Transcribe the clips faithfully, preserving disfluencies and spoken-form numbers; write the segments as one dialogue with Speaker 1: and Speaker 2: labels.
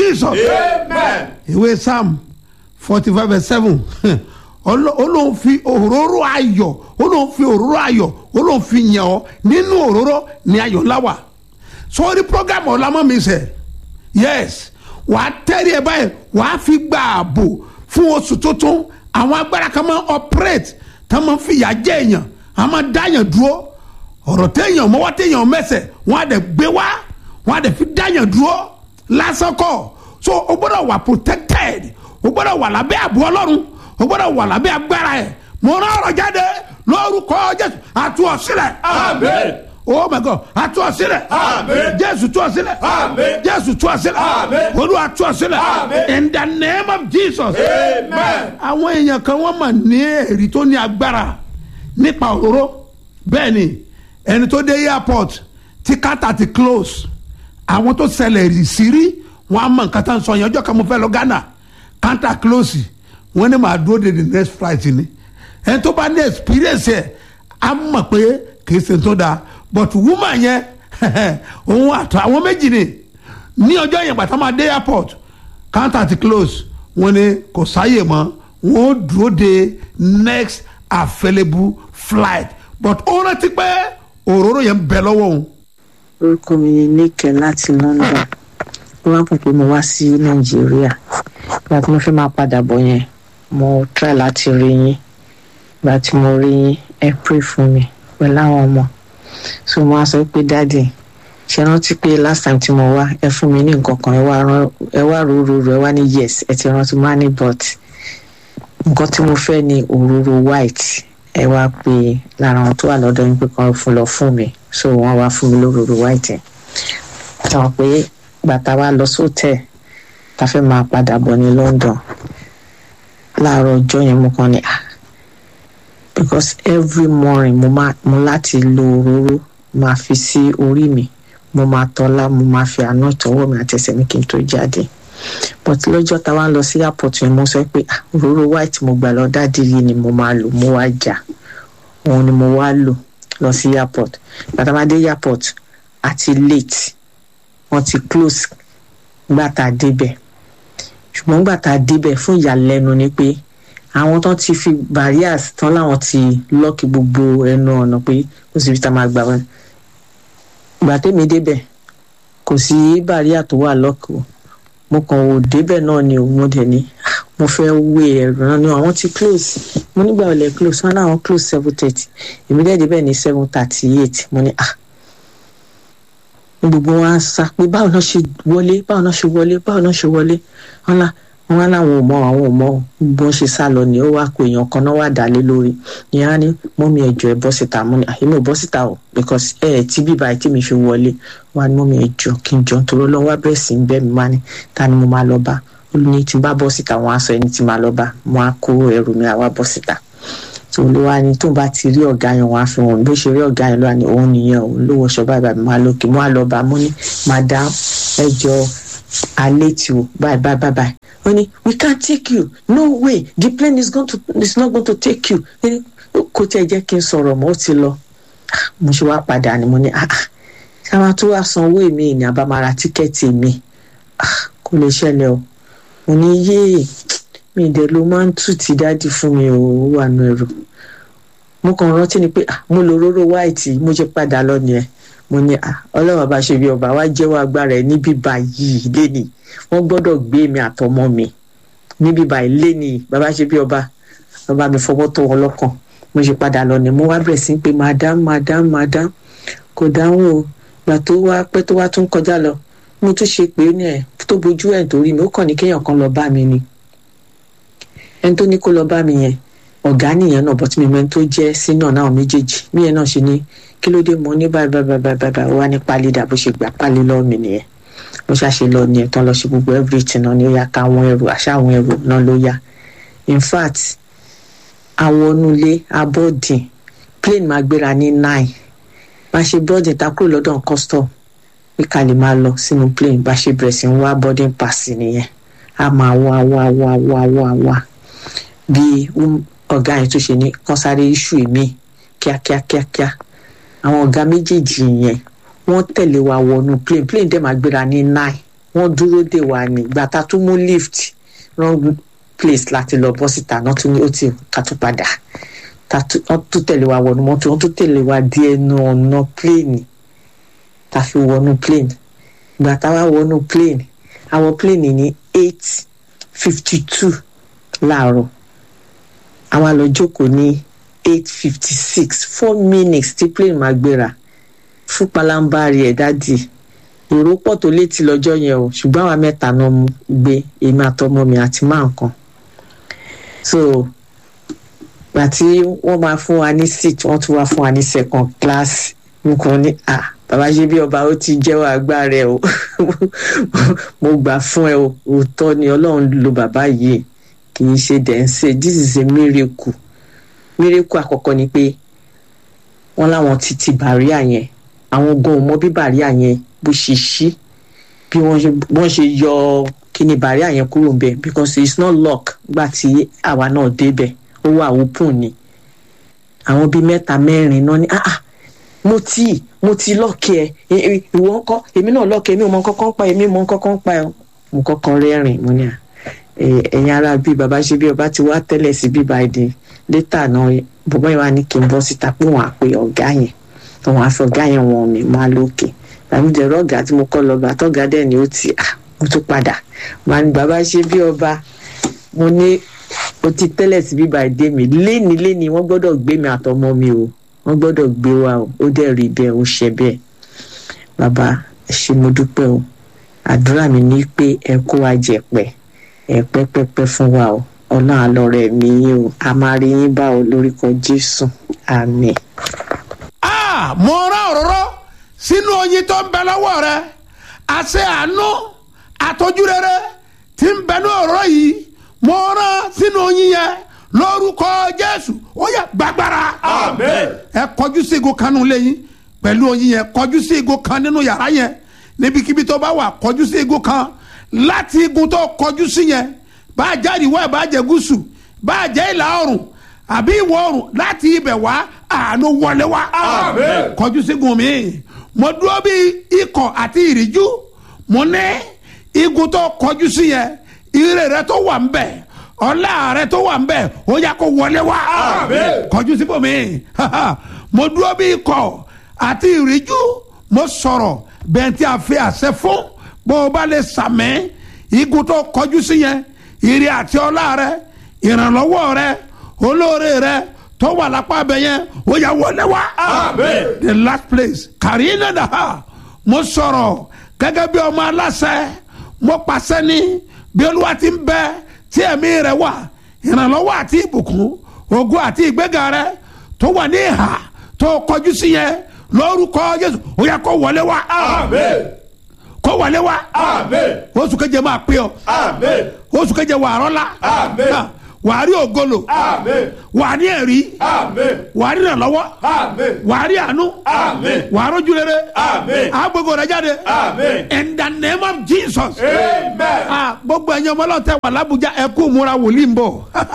Speaker 1: Jesus.
Speaker 2: Amen.
Speaker 1: Ìwé Psalm forty-five verse seven. Olóhùn fi òróró ayọ̀, olóhùn fi òróró ayọ̀, olóhùn fi yàn ọ́ nínú òróró ní ayọ̀ láwà. Sọ́ọ́rí program ọ̀làmọ́ mi sẹ̀. Yes, wà á tẹ́rí ẹ báyìí, wà á fi gba ààbò fún oṣù tuntun. Àwọn agbára kan máa ń operate, tá máa ń fìyà jẹ èèyàn, a máa dáyàn dúró. Ọ̀rọ̀ téèyàn mọ́wọ́ téèyàn mẹ́sẹ̀, wọ́n á dẹ̀ gbé wá, wọ́n á dẹ̀ fi dáyàn dúró lásán kọ́. So o gbọ́dọ̀ wà protected, o gbọ́dọ̀ wà lábẹ́ ààbò Ọlọ́run, o gbọ́dọ̀ wà lábẹ́ agbára ẹ̀. Mo rán ọ̀rọ̀ jáde lórúkọ Jésù, àtú ọ sílẹ̀.
Speaker 2: Amen.
Speaker 1: Oh my God, àtú ọ sílẹ̀.
Speaker 2: Amen.
Speaker 1: Jésù tú ọ sílẹ̀.
Speaker 2: Amen.
Speaker 1: Jésù tú ọ sílẹ̀.
Speaker 2: Amen.
Speaker 1: Olúwa tú ọ sílẹ̀.
Speaker 2: Amen.
Speaker 1: In the name of Jesus.
Speaker 2: Amen.
Speaker 1: Àwọn èèyàn kan wọ́n mà ní èrì tó ní agbára nípa òróró. Bẹ́ẹ̀ ni ẹni tó dé airport tí kátà ti close, àwọn tó ṣẹlẹ̀ rì sí rí wọ́n á mọ nǹkan tá à ń sọ yẹn. Ọjọ́ kan mo fẹ́ lọ Ghana, kátà close, wọ́n ní màá dúró de the next flight ni. Ẹni tó bá ní experience ẹ̀ á mọ̀ pé kì í ṣe tó dáa, but woman yẹn òun àtọ àwọn méjì ni ní ọjọ́ yẹn gbàtà máa dé airport, kátà ti close, wọ́n ní kò sáyè mọ́, wọ́n ó dúró de next available flight, but ó rántí pé òróró yẹn ń bẹ lọ́wọ́ òun.
Speaker 3: Orúkọ mi ni Níkẹ́ láti London. Ó wá pọ̀ pé mo wá sí Nàìjíríà. Ìgbà tí mo fẹ́ máa padà bọ̀ yẹn, mo try láti rí yín. Ìgbà tí mo rí yín, ẹ pray fún mi pẹ̀lú àwọn ọmọ. So mo wá sọ pé dáàdì, ṣe rántí pé last time tí mo wá, ẹ fún mi ní nǹkan kan, ẹ wá rán ẹ wá rúurú ẹ wá ní yes, ẹ ti rántí mo wá ní but nǹkan tí mo fẹ́ ní òróró white. Ẹ wá pé lára àwọn tó wà lọ́dọ̀ yín pé kan fún lọ fún mi, so wọ́n wá fún mi lóróró white. Sọ pé gbàtà wa lọ sóòtẹ́ ta fẹ́ máa padà bọ̀ ní London. Láàárọ̀ ọjọ́ yẹn mo kàn ní ah because every morning mo máa mo láti lo òróró máa fi sí orí mi, mo máa tọ́lá, mo máa fi àná ìtọ́wọ́ mi àti ẹsẹ̀ mi kí n tó jáde. But lọ́jọ́ tá wá lọ sí airport yẹn mo sọ pé ah òróró white mo gbà lọ dáàdì yìí ni mo máa lò, mo wá jà òun ni mo wá lò lọ sí airport. Bàtà máa dé airport àti late, wọ́n ti close gbàtà débẹ̀. Ṣùgbọ́n gbàtà débẹ̀ fún ìyàlẹ́nu ni pé àwọn tán ti fi barriers tán láwọn ti lọ́ọ̀kì gbogbo ẹnu ọ̀nà pé kò sí ibi tá máa gbà wọ́n. Ìgbà tèmi débẹ̀ kò sí barrier tó wà lọ́ọ̀kì o, mo kàn wò débẹ̀ náà ni òun mo dẹ̀ ní mo fẹ́ wé ẹ̀rọ náà ni àwọn ti close. Mo nígbà wọlé close, wọn náà close seven thirty, èmi dẹ̀ débẹ̀ ní seven thirty eight. Mo ní ah gbogbo wọn á sá pé báwo náà ṣe wọlé báwo náà ṣe wọlé báwo náà ṣe wọlé wọn lá wọn láwọn ò mọ àwọn ò mọ bó ṣe sá lọ ni ó wá pé èèyàn kan náà wà dálé lórí ìyẹn á ní mọ́mí ẹ̀jọ̀ ẹ̀ bọ́ síta. Mo ní àyè mi ò bọ́ síta o because ẹ̀ ẹ̀ tí bíbá ẹ̀ tí mi fi wọlé wá ní mọ́mí ẹ̀jọ̀ kí n jọ nítorí Ọlọ́run wá bẹ̀rẹ̀ sí ń bẹ́ mi wá ní ta ni mo máa lọ bá. Ó ní tí n bá bọ́ síta wọn á sọ ẹni tí máa lọ bá, wọn á kó ẹrù mi àwa bọ́ síta. tó ló wá ní tó bá ti rí ọ̀gá yẹn wá fi wọn bó ṣe rí ọ̀gá yẹn ló wà ní òun nìyẹn òun ló wọṣọ báyìí báyìí máa lókè mo á lọ bá mo ní madam ẹjọ alẹ́ tí o báyìí báyìí báyìí ó ní we can't take you no way the plane is going to is not going to take you kò tẹ́ jẹ́ kí n sọ̀rọ̀ mọ́ ó ti lọ. Mo ṣe wá padà ni mo ní ah ah ṣáà tó wá sanwó èmi ní àbámara tíkẹ́ẹ̀tì mi ah kò lè ṣẹlẹ̀ o. Mo ní yéè mi dẹ̀ ló máa ń tù tí dáàdì fún mi ò wà nù ẹrù. Mo kàn rántí ni pé ah mo lo róró white mo ṣe padà lọ nìyẹn. Mo ní ah Ọlọ́run bá ṣe bí ọba wá jẹ́wọ́ agbára ẹ̀ níbí báyìí lénìí wọ́n gbọ́dọ̀ gbé mi àtọmọ mi níbí báyìí lénìí bàbá ṣe bí ọba bàbá mi fọwọ́ tó wọn lọ́kàn. Mo ṣe padà lọ ni mo wá bẹ̀rẹ̀ sí pé madam madam madam kò dáhùn o gbà tó wá pẹ́ tó wá tún kọjá lọ mo tún ṣe pé ní ẹ̀ tó bójú ẹ̀ torí mi ó kàn ní kéèyàn kan lọ bá mi ni ẹni tó ní kó lọ bá mi yẹn ọ̀gá nìyẹn náà bọ́tí mi mẹ́ni tó jẹ́ sínú náà méjèèjì mí yẹn náà ṣe ní kí ló dé mo ní báyìí báyìí báyìí báyìí wá ní pálí dà bó ṣe gbà pálí lọ́ọ̀ mi nìyẹn bó ṣàṣe lọ nìyẹn tán lọ ṣe gbogbo everything náà ni ó yá ká àwọn ẹrù àṣà àwọn ẹrù náà ló yá in fact àwọn onúlé abọ́dìn plane máa gbéra ní nine bá ṣe boarding ta kúrò lọ́dọ̀ custom pé ká lè máa lọ sínú plane bá ṣe bẹ̀rẹ̀ sí ń wá boarding pass nìyẹn a máa wá wá wá wá wá wá bí ọ̀gá yẹn tó ṣe ní kán sáré issue èmi kíákíákíá àwọn ọ̀gá méjèèjì yẹn wọ́n tẹ̀lé wa wọnú plane plane dẹ̀ máa gbéra ní nine wọ́n dúró dè wá ní ìgbà tá a tún mú lift wrong place láti lọ bọ́ síta náà tún ní ó ti ká tún padà wọ́n tún tẹ̀lé wa wọnú mọ́tò wọ́n tún tẹ̀lé wa di ẹnu ọ̀nà plane tá a fi wọnú plane ìgbà tá a wá wọnú plane àwọn plane ní eight fifty two láàárọ̀ àwọn lọ jókòó ní eight fifty six four minutes tí plane máa gbéra fún palambari ẹ̀ dádì èrò pọ̀ tó létí lọ́jọ́ yẹn o ṣùgbọ́n àwa mẹ́ta náà mú gbé èmi àtọmọ mi àti máa nǹkan so gbà tí wọ́n máa fún wa ní seat wọ́n tún wá fún wa ní second class nǹkan ní à bàbá ṣe bí ọba ó ti jẹ́wọ́ agbára ẹ̀ o mo gbà fún ẹ o òótọ́ ni ọlọ́run lo bàbá yìí kì í ṣe dẹ̀ ń ṣe this is a miracle miracle àkọ́kọ́ ni pé wọ́n láwọn ti ti bàríà yẹn àwọn gan mọ bí bàríà yẹn bó ṣe ṣí bí wọ́n ṣe yọ kíni bàríà yẹn kúrò ń bẹ̀ because it's not lock gbà tí àwa náà débẹ̀ ó wà open ni àwọn bíi mẹ́ta mẹ́rin náà ni ah ah mo ti mo ti lọ́ọ̀kì ẹ ìwọ ńkọ́ èmi náà lọ́ọ̀kì èmi ò mọ kọ́kọ́ ń pa èmi mọ kọ́kọ́ ń pa ẹ mo kọ́kọ́ rẹ́rìn mo ní à ẹ̀yin ara bíi bàbá ṣe bí ọba ti wá tẹ́lẹ̀ sí bíbá ìdí létà náà bàbá yẹn wá ní kí n bọ́ síta pé wọ́n á pe ọ̀gá yẹn wọ́n á fi ọ̀gá yẹn wọ̀n mi máa lókè tàbí dẹ̀rọ ọ̀gá tí mo kọ́ lọ bá tọ́gá dẹ̀ ni ó ti à mo tún padà màá ní bàbá ṣe bí ọba mo ní o ti tẹ́lẹ̀ sí bíbá ìdí mi léni léni wọ́n gbọ́dọ̀ gbé mi àtọmọ mi o wọ́n gbọ́dọ̀ gbé wa o ó dẹ̀ rí bẹ́ẹ̀ ó ṣe bẹ́ẹ̀ bàbá ẹ ṣé mo dúpẹ́ o àdúrà mi ní pé ẹ kó wa jẹ̀pẹ̀ ẹ pẹ́pẹ́pẹ́ fún wa o ọlọ́run àlọ́rẹ̀ mi yín o a máa rí yín bá o lórúkọ Jésù àmín.
Speaker 1: a mo rán òróró sínú oyin tó ń bẹ lọ́wọ́ rẹ àṣẹ àánú àtọ́jú rere tí ń bẹ ní òróró yìí mo rán sínú oyin yẹn lórúkọ Jésù ó yá gbàgbára.
Speaker 2: Amen.
Speaker 1: ẹ kọjú sí igun kan nínú lẹ́yìn pẹ̀lú oyin yẹn kọjú sí igun kan nínú yàrá yẹn níbikíbi tó bá wà kọjú sí igun kan láti igun tó kọjú sí yẹn bá a jáde wá bá a jẹ gúúsù bá a jẹ ìlà oòrùn àbí ìwọ̀ oòrùn láti ibẹ̀ wá àánú wọlé wá.
Speaker 2: Amen.
Speaker 1: kọjú sí igun mi mo dúró bí ikọ̀ àti ìríjú mo ní igun tó kọjú sí yẹn ire rẹ tó wà ń bẹ̀ ọlá rẹ tó wà ń bẹ̀ ó yá kó wọlé wá.
Speaker 2: Amen.
Speaker 1: kọjú sí bòmí mo dúró bí ikọ̀ àti ìríjú mo sọ̀rọ̀ bẹ́ẹ̀ tí a fi àṣẹ fún bó o bá lè sàmẹ́ igun tó kọjú sí yẹn ire àti ọlá rẹ ìrànlọ́wọ́ rẹ olóore rẹ tó wà lápá abẹ yẹn ó yá wọlé wá.
Speaker 2: Amen.
Speaker 1: the last place kàríínà dàá mo sọ̀rọ̀ gẹ́gẹ́ bí ọmọ aláṣẹ mo pàṣẹ ní bí olúwa ti ń bẹ tí ẹ̀mí rẹ wà ìrànlọ́wọ́ àti ìbùkún ògo àti ìgbéga rẹ tó wà ní ìhà tó kọjú sí yẹn lórúkọ Jésù ó yá kó wọlé wá.
Speaker 2: Amen.
Speaker 1: kó wọlé wá.
Speaker 2: Amen.
Speaker 1: oṣù keje máa pé ọ.
Speaker 2: Amen.
Speaker 1: oṣù keje wà á rọ́lá.
Speaker 2: Amen.
Speaker 1: wà á rí ògolo.
Speaker 2: Amen.
Speaker 1: wà á ní ẹ̀rí.
Speaker 2: Amen.
Speaker 1: wà á rí ìrànlọ́wọ́.
Speaker 2: Amen.
Speaker 1: wà á rí àánú.
Speaker 2: Amen.
Speaker 1: wà á rójú rere.
Speaker 2: Amen.
Speaker 1: á gbogbo rẹ jáde.
Speaker 2: Amen.
Speaker 1: in the name of Jesus.
Speaker 2: Amen.
Speaker 1: ah gbogbo ẹ̀yin ọmọ ọlọ́tẹ̀ wà lábújá ẹ kú múra wòlíì ń bọ̀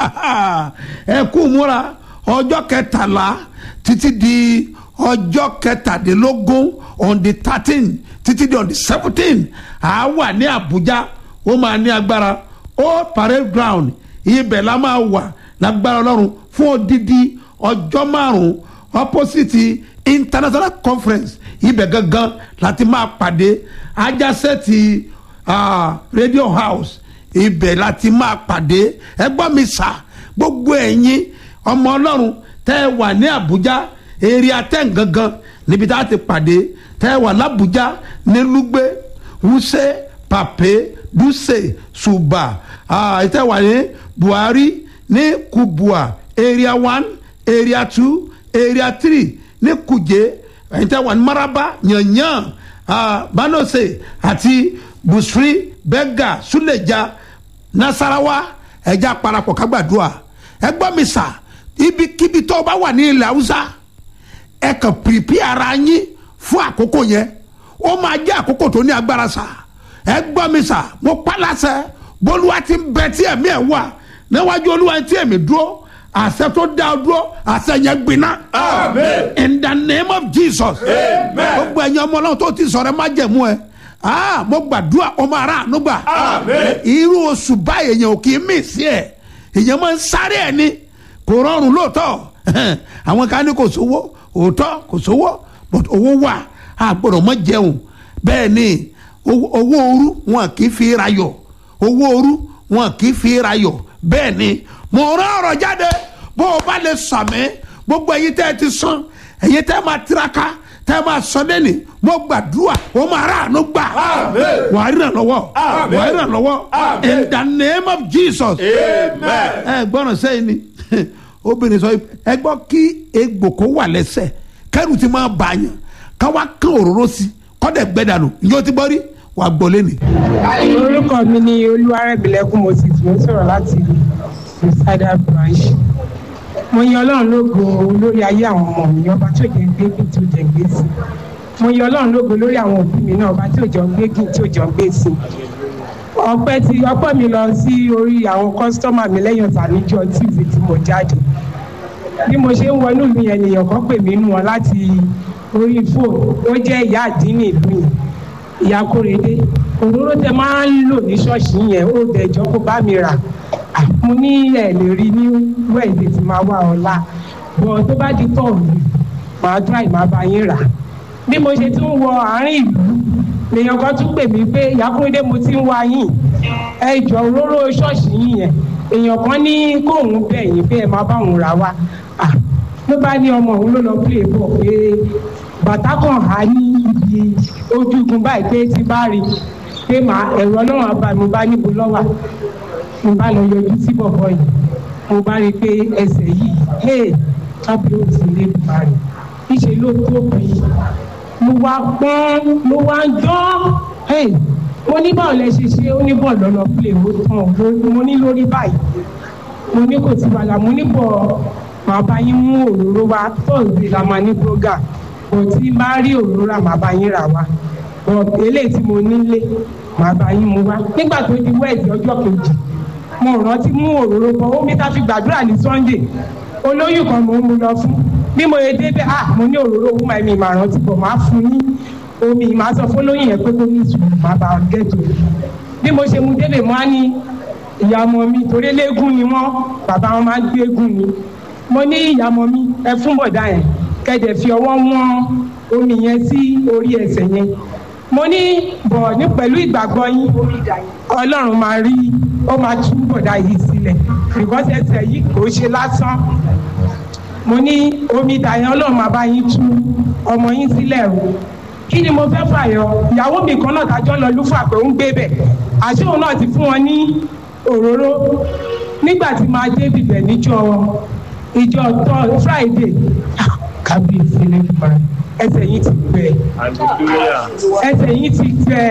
Speaker 1: ẹ kú múra ọjọ́ kẹtàlá títí di ọjọ́ kẹtàdínlógún on the thirteen títí di on the seventeen à wà ní Àbújá ó máa ní agbára ó parade ground ibẹ̀ la máa wà lágbára Ọlọ́run fún odidi ọjọ́ márùn-ún opposite international conference ibẹ̀ gangan láti máa pàdé ajásẹ́ ti uh, radio house ibẹ̀ láti máa pàdé ẹ gbọ́ mi sà gbogbo ẹ̀yin ọmọ Ọlọ́run tẹ́ ẹ wà ní Àbújá èrè àtẹ̀ gangan níbi tá a ti pàdé tẹ́ ẹ wà l'Àbújá ní Lugbe Wuse Pape Dutse Suba tẹ́ ẹ wà ní Buhari ní Kubwa area one area two area three ní Kuje ẹ̀yin tẹ́ ẹ wà ní Maraba Yanyan uh, Banose àti Busri Bega Suleja Nasarawa ẹja parapọ̀ kágbàdúrà ẹ gbọ́ mi sà ibikíbi tó bá wà ní ilẹ̀ Haúsá ẹ kàn pìrìpì ara yín fún àkókò yẹn ó máa jẹ́ àkókò tó ní agbára sà ẹ gbọ́ mi sà mo pálásẹ bólúwa ti ń bẹ tí ẹ̀mí ẹ̀ wà níwájú olúwa tí ẹ̀mí dúró àṣẹ tó dá ọ dúró àṣẹ yẹn gbiná.
Speaker 2: Amen.
Speaker 1: in the name of Jesus.
Speaker 2: Amen.
Speaker 1: gbogbo ẹ̀yin ọmọ Ọlọ́run tó ti sọ̀rọ̀ má jẹ̀mú ẹ ah mo gbàdúrà ọmọ ara àánú gbà
Speaker 2: Àmín.
Speaker 1: irú oṣù báyìí èèyàn ò kì í mì sí ẹ̀ èèyàn máa ń sáré ẹ̀ ní kò rọrùn lóòótọ́ àwọn kan ní kò sówó òótọ́ kò sówó but owó wà á gbọ́dọ̀ mọ́ jẹun bẹ́ẹ̀ ni owó òru wọn kì í fi rayọ̀ owó òru wọn kì í fi rayọ̀ bẹ́ẹ̀ ni mo rán ọ̀rọ̀ jáde bó o bá lè sàmì gbogbo ẹ̀yin tẹ́ ẹ ti sán ẹ̀yin tẹ́ ẹ máa tiraka tẹ́ ẹ máa sọ lẹ́nìí mo gbàdúrà o máa rà àánú gbà
Speaker 2: Àmín.
Speaker 1: wàá ràn lọ́wọ́
Speaker 2: Àmín.
Speaker 1: wàá ràn lọ́wọ́
Speaker 2: Àmín.
Speaker 1: in the name of Jesus.
Speaker 2: Amen.
Speaker 1: ẹ gbọ́dọ̀ sẹ́yìn ni obìnrin sọ ẹ gbọ́ kí egbò kó wà lẹ́sẹ̀ kẹ́rù ti máa bàyàn káwá kán òróró sí kọ́dẹ̀ gbẹ́dànù yóò ti bọ́ rí wàá gbọ́ lẹ́nìí.
Speaker 4: orúkọ mi ni olúwarẹ̀bìlẹ́kùn moses mo ń sọ̀rọ̀ láti suicidal branch. mo yan ọlọ́run lógo lórí ayé àwọn ọmọ mi ọba tí ò jẹ́ gbé bí tí ò jẹ́ gbé sí. mo yan ọlọ́run lógo lórí àwọn òbí mi náà ọba tí ò jọ gbé bí tí ò jọ gbé sí. ọpẹ́ tí ọpẹ́ mi lọ sí orí àwọn kọ́sítọ́mà mi lẹ́yìn ọ̀tà níjọ́ tv tí mo jáde. bí mo ṣe ń wọnú ìlú yẹn nìyẹn kan pè mí nù wọn láti orí fóònù ó jẹ́ ìyá àdínní ìlú yìí ìyá kórèdé òróró tẹ máa ń lò ní ṣọ́ọ̀ṣì yẹn ó dẹjọ́ kó bá mi rà mo ní ẹ̀ lè rí ní wẹ́ẹ̀dẹ̀ tí máa wá ọ̀la bọ̀ tó bá di tọ́ọ̀lù màá dúrà ìmọ̀ bá yín rà bí mo ṣe tún wọ àárín ìlú lèèyàn kan tún pè mí pé ìyá kórèdé mo ti ń wá yín ẹ jọ òróró ṣọ́ọ̀ṣì yín yẹn èèyàn kan ní kóun bẹ̀ yín pé ẹ máa bá òun rà wá ló bá ní ọmọ òun ló lọ play ball pé bàtà kan há ní ibi ojúgun báyìí pé tí bá rí pé màá ẹ̀rọ ọlọ́run àbá mi bá níbo lọ́wà mo bá lọ yọjú sí bọ̀bọ̀ yìí mo bá rí i pé ẹsẹ̀ yìí hey kábíyèsí lè bá rí níṣẹ́ ló tóbi mo wá pọ́n mo wá dán hey mo ní báwo lẹ ṣe ṣe ó ní bọ̀ lọ́nà play ó tán mo ní lórí báyìí mo ní kò sí wàhálà mo ní bọ̀ màá bá yín mú òróró wá tọ́ọ̀sì la máa ní program kò tí bá rí òróró màá bá yín rà wá bọ̀ eléyìí tí mo nílé màá bá yín mú wá nígbà tó di wẹ́ẹ̀dì ọjọ́ kejì mo rántí mú òróró bọ̀ omi tá fi gbàdúrà ní Sunday olóyún kan mo ń mu lọ fún bí mo yẹ débẹ̀ ah mo ní òróró owó máa mi màá rántí bọ̀ máa fún ní omi màá sọ fún olóyún yẹn pé kó ní sùúrù màá bá gẹ̀ẹ́tò bí mo ṣe mu débẹ̀ mo á ní ìyá ọmọ mi torí eléégún ni wọ́n bàbá wọn máa ń gbé eégún ni mo ní ìyá ọmọ mi ẹ fún bọ̀dá yẹn kẹ̀dẹ̀ fi ọwọ́ wọ́n omi yẹn sí orí ẹsẹ̀ yẹn mo ní bọ̀ ní pẹ̀lú ìgbàgbọ́ yín ọlọ́run máa rí ó máa tú bọ̀dá yìí sílẹ̀ because ẹsẹ̀ yìí kò ṣe lásán mo ní omi ìdá yẹn ọlọ́run máa bá yín tú ọmọ yín sílẹ̀ o kí ni mo fẹ́ fàyọ ìyàwó mi kan náà tájọ́ lọ lúfà pé ó ń gbé bẹ̀ àṣé òun náà ti fún wọn ní òróró nígbà tí máa dé bìbẹ̀ níjọ́ ìjọ tọ́ Friday kábíyèsí lẹ́gbà ẹsẹ̀ yìí ti gbẹ ẹsẹ̀ yìí ti gbẹ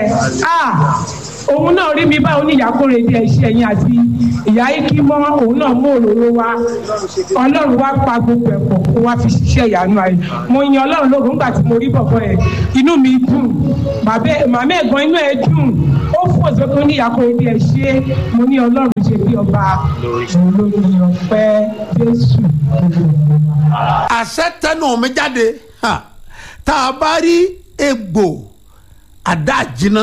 Speaker 4: òun náà rí mi báwo ní ìyá Kórèdé ẹ̀ṣẹ̀ yín àti ìyá ikí mọ́ òun náà mú òróró wá ọlọ́run wá pa gbogbo ẹ̀pọ̀ kó wá fi ṣiṣẹ́ ìyanu ayé mo yan ọlọ́run lóògùn nígbà tí mo rí bọ̀bọ̀ ẹ̀ inú mi dùn màmá ẹ̀gbọ́n inú ẹ̀ dùn ó fò sókè ní ìyá Kórèdé ẹ̀ ṣe mo ní ọlọ́run ṣe bí ọba olórí ọpẹ́ Jésù.
Speaker 1: àṣẹ tẹnu mi jáde tá a bá rí egbò àdá jiná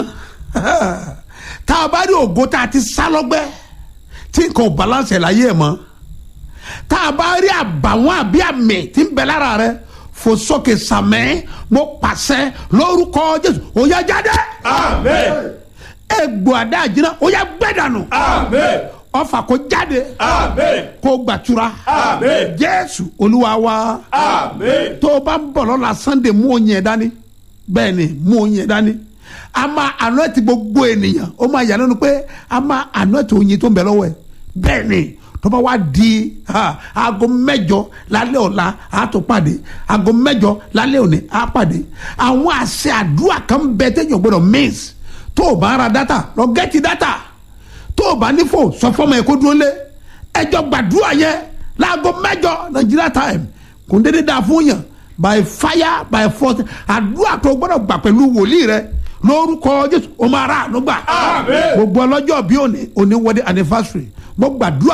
Speaker 1: tá a bá rí ògo tá a ti sá lọ́gbẹ́ tí nǹkan ò balance ẹ̀ láyé ẹ̀ mọ́ tá a bá rí àbàwọ́n àbí àmì tí ń bẹ lára rẹ fò sókè sàmẹ́ mo pàṣẹ lórúkọ Jésù ó yá jáde.
Speaker 2: Àmín.
Speaker 1: egbò àdá jiná ó yá gbẹ́dànù.
Speaker 2: Àmín.
Speaker 1: ọfà kó jáde.
Speaker 2: Àmín.
Speaker 1: kó gbàtura.
Speaker 2: Àmín.
Speaker 1: Jésù Olúwa wa.
Speaker 2: Àmín.
Speaker 1: tó o bá ń bọ̀ lọ́la Sunday mú oyin ẹ̀ dání bẹ́ẹ̀ ni mú oyin ẹ̀ dání a máa anoint gbogbo ènìyàn ó máa yà lẹ́nu pé a máa anoint oyin tó ń bẹ lọ́wọ́ ẹ̀ bẹ́ẹ̀ ni tó bá wá di aago mẹ́jọ lálẹ́ ọ̀la a tó pàdé aago mẹ́jọ lálẹ́ òní a pàdé àwọn àṣẹ àdúrà kan bẹ téèyàn gbọdọ̀ miss tó o bá ra data lọ gẹ́tì data tó o bá ní fò sọ fọmọ ẹ kó dúró lé ẹjọ gbàdúrà yẹn láago mẹ́jọ Nigeria time kò ń dédé dáa fún yàn by fire by force àdúrà tó gbọdọ̀ gbà pẹ̀lú wòlíì rẹ lórúkọ Jésù o máa rà àánú gbà.
Speaker 2: Àmín.
Speaker 1: gbogbo ọlọ́jọ́ bí òní òní wọlé anniversary mo gbàdúrà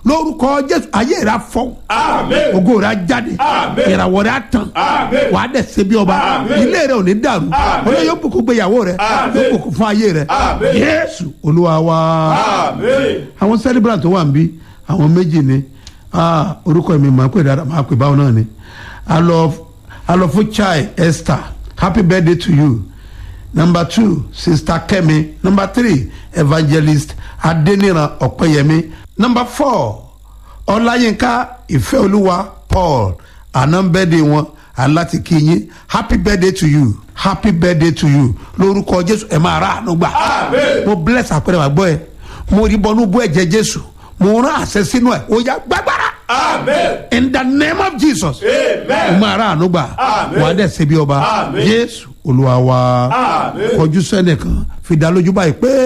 Speaker 1: lórúkọ jésù ayé rẹ afọ
Speaker 2: Amen.
Speaker 1: ògo rẹ á jáde
Speaker 2: Amen.
Speaker 1: ìràwọ̀ rẹ á tàn
Speaker 2: Amen.
Speaker 1: wàá dẹ̀ ṣe bí ọba
Speaker 2: Amen.
Speaker 1: ilé rẹ ò ní dàrú
Speaker 2: Amen.
Speaker 1: olóyè yóò bùkún gbéyàwó rẹ
Speaker 2: Amen.
Speaker 1: yóò bùkún fún ayé rẹ
Speaker 2: Amen.
Speaker 1: jésù olúwa wa.
Speaker 2: Amen.
Speaker 1: àwọn celebrant tó wà ń bí àwọn méjì ni ah, orúkọ mi máa pè dáadáa máa pè báwọn náà ni alọ alọ fún chai esther happy birthday to you. Number two, Sister Kemi. Number three, Evangelist Adeniran Opeyemi. Number four, Ọláyínká Ìfẹ́olúwa Paul. Àná birthday wọn aláti kí yín. Happy birthday to you. Happy birthday to you. Lórúkọ Jésù ẹ máa ra àánú gbà.
Speaker 2: Amen.
Speaker 1: Mo bless àpẹẹrẹ wà gbọ́ ẹ. Mo rí bọ́nú bú ẹ̀jẹ̀ Jésù. Mo rán àṣẹ sínú ẹ̀. Ó yá gbàgbára.
Speaker 2: Amen.
Speaker 1: In the name of Jesus.
Speaker 2: Amen.
Speaker 1: Mo máa ra àánú gbà.
Speaker 2: Amen.
Speaker 1: Wà á dẹ̀ ṣe bí ọba.
Speaker 2: Amen.
Speaker 1: Jésù Olúwa wa.
Speaker 2: Amen.
Speaker 1: Kọjú sẹ́nìkan fi dá lójú báyìí pé.